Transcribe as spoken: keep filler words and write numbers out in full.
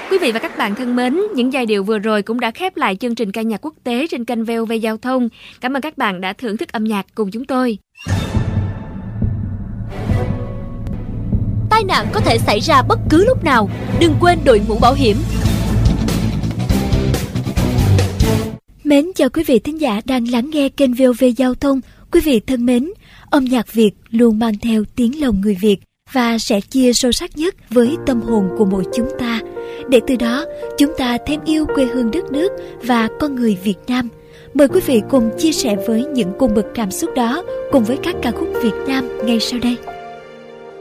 Quý vị và các bạn thân mến, những giai điệu vừa rồi cũng đã khép lại chương trình ca nhạc quốc tế trên kênh vê o vê Giao thông. Cảm ơn các bạn đã thưởng thức âm nhạc cùng chúng tôi. Tai nạn có thể xảy ra bất cứ lúc nào, đừng quên đội mũ bảo hiểm. Mến chào quý vị thính giả đang lắng nghe kênh vê o vê Giao thông. Quý vị thân mến, âm nhạc Việt luôn mang theo tiếng lòng người Việt và sẽ chia sâu sắc nhất với tâm hồn của mỗi chúng ta, để từ đó chúng ta thêm yêu quê hương đất nước và con người Việt Nam. Mời quý vị cùng chia sẻ với những cung bậc cảm xúc đó cùng với các ca khúc Việt Nam ngay sau đây.